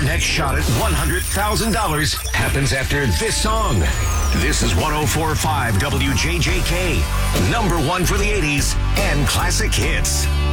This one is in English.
next shot at $100,000 happens after this song. This is 104.5 WJJK, number one for the 80s and classic hits.